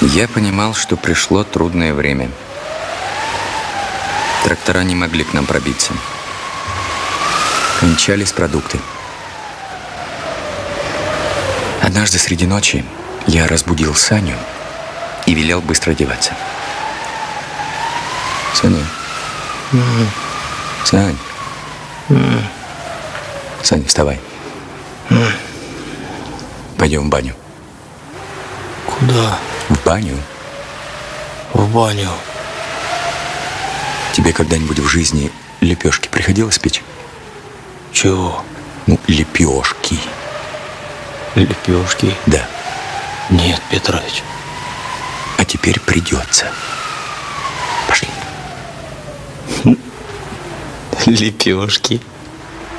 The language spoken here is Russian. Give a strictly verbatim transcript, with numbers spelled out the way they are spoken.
Я понимал, что пришло трудное время. Трактора не могли к нам пробиться. Кончались продукты. Однажды среди ночи я разбудил Саню и велел быстро одеваться. Саня. Mm. Сань. Mm. Саня, вставай. Mm. Пойдем в баню. Куда? В баню. В баню. Тебе когда-нибудь в жизни лепешки приходилось печь? Чего? Ну, лепешки. Лепешки? Да. Нет, Петрович. А теперь придется. Пошли. Лепешки.